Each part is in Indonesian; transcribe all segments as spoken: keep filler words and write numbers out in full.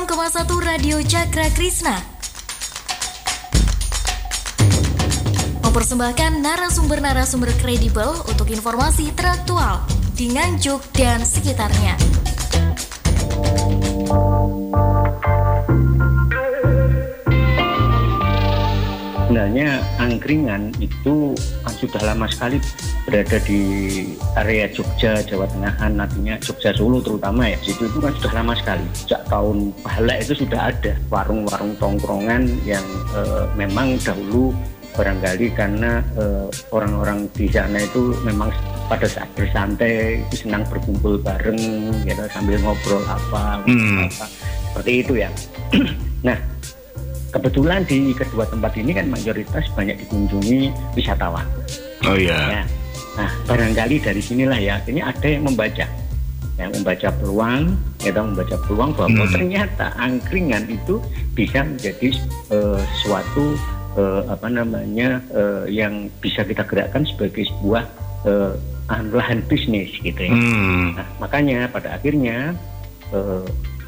enam koma satu Radio Cakra Krisna mempersembahkan narasumber-narasumber kredibel untuk informasi teraktual di Nganjuk dan sekitarnya. Sebenarnya angkringan itu sudah lama sekali berada di area Jogja, Jawa Tengahan, nantinya Jogja Solo terutama ya. Situ itu kan sudah lama sekali. Sejak tahun bala itu sudah ada warung-warung tongkrongan yang eh, memang dahulu barangkali karena eh, orang-orang di sana itu memang pada saat bersantai itu senang berkumpul bareng, gitu, sambil ngobrol apa, Hmm. apa seperti itu ya. Nah, kebetulan di kedua tempat ini kan mayoritas banyak dikunjungi wisatawan. Oh iya. Ya. Nah, barangkali dari sinilah ya, akhirnya ada yang membaca, yang membaca peluang, kita membaca peluang bahwa Hmm. ternyata angkringan itu bisa menjadi uh, suatu uh, apa namanya uh, yang bisa kita gerakkan sebagai sebuah uh, lahan bisnis gitu ya. Hmm. Nah, makanya pada akhirnya uh,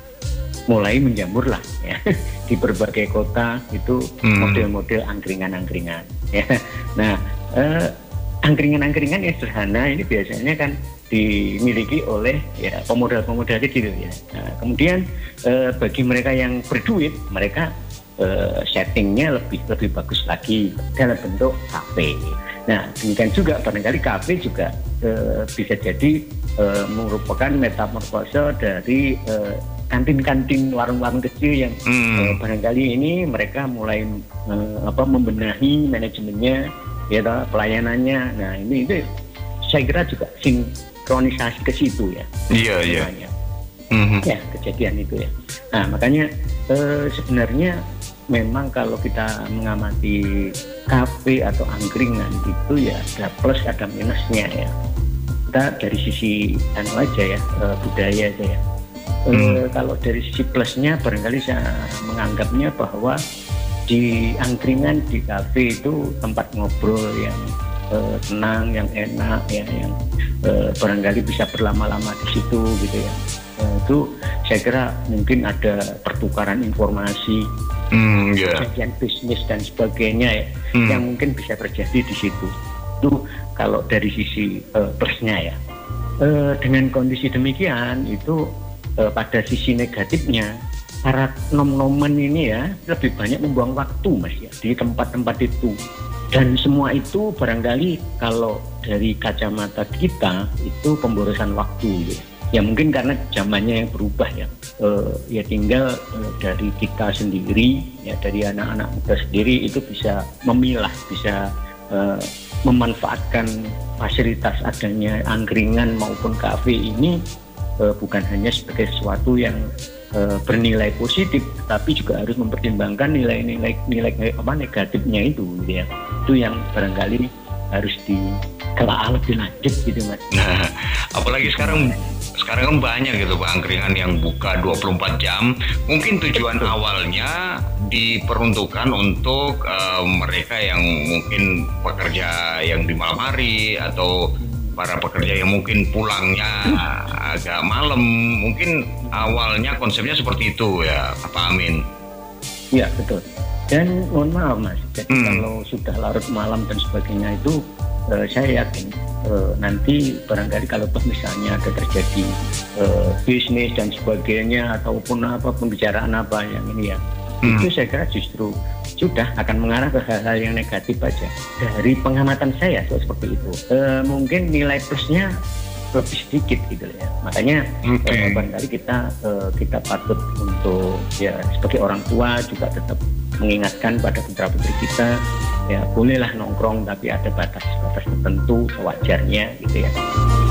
mulai menjamur lah ya di berbagai kota itu Hmm. model-model angkringan-angkringan ya. Nah, eh, angkringan-angkringan yang sederhana ini biasanya kan dimiliki oleh ya pemodal-pemodal kecil ya. Nah, kemudian eh, bagi mereka yang berduit, mereka eh, settingnya lebih lebih bagus lagi dalam bentuk kafe. Nah, demikian juga barangkali kafe juga eh, bisa jadi eh, merupakan metamorfose dari eh, kantin-kantin warung-warung kecil yang Hmm. eh, barangkali ini mereka mulai eh, apa membenahi manajemennya, ya toh, pelayanannya. Nah, ini itu saya kira juga sinkronisasi ke situ ya. Iya, iya. Semuanya. Mhm. Ya, kejadian itu ya. Nah, makanya eh, sebenarnya memang kalau kita mengamati kafe atau angkringan itu ya ada plus ada minusnya ya. Kita dari sisi anu aja ya, eh, budaya aja ya. E, Hmm. kalau dari sisi plusnya barangkali saya menganggapnya bahwa di angkringan, di kafe itu tempat ngobrol yang e, tenang, yang enak ya, yang e, barangkali bisa berlama-lama di situ gitu ya. E, itu saya kira mungkin ada pertukaran informasi, Hmm, ya. perjanjian bisnis dan sebagainya ya, Hmm. yang mungkin bisa terjadi di situ. Itu kalau dari sisi e, plusnya ya. E, dengan kondisi demikian itu e, pada sisi negatifnya para nom-noman ini ya lebih banyak membuang waktu mas ya di tempat-tempat itu, dan semua itu barangkali kalau dari kacamata kita itu pemborosan waktu ya. Ya mungkin karena zamannya yang berubah ya, e, ya tinggal e, dari kita sendiri ya, dari anak-anak muda sendiri itu bisa memilah, bisa e, memanfaatkan fasilitas adanya angkringan maupun kafe ini e, bukan hanya sebagai sesuatu yang e, bernilai positif, tapi juga harus mempertimbangkan nilai-nilai nilai apa negatifnya itu gitu ya. Itu yang barangkali harus ditelaah lebih lanjut gitu mas. Nah, apalagi sekarang sekarang kan banyak gitu Pak angkringan yang buka dua puluh empat jam. Mungkin tujuan Betul. awalnya diperuntukkan untuk eh, mereka yang mungkin pekerja yang di malam hari atau para pekerja yang mungkin pulangnya agak malam. Mungkin awalnya konsepnya seperti itu ya, Pak Amin. Iya betul. Dan mohon maaf mas, jadi Hmm. kalau sudah larut malam dan sebagainya itu eh, saya yakin eh, nanti barangkali kalau toh misalnya ada terjadi eh, bisnis dan sebagainya ataupun apa pembicaraan apa yang ini ya, Hmm. itu saya kira justru sudah akan mengarah ke hal-hal yang negatif aja. Dari pengamatan saya tuh seperti itu. Eh, mungkin nilai plusnya lebih sedikit gitu ya. Makanya Oke. eh, barangkali kita eh, kita patut untuk ya sebagai orang tua juga tetap mengingatkan pada putra-putri kita ya bolehlah nongkrong tapi ada batas-batas tertentu sewajarnya gitu ya.